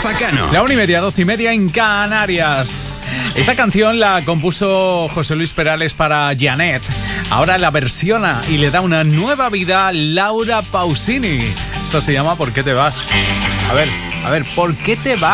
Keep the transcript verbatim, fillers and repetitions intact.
Rafa Cano. La una y media, doce y media en Canarias. Esta canción la compuso José Luis Perales para Janet. Ahora la versiona y le da una nueva vida a Laura Pausini. Esto se llama ¿Por qué te vas? A ver, a ver, ¿por qué te vas?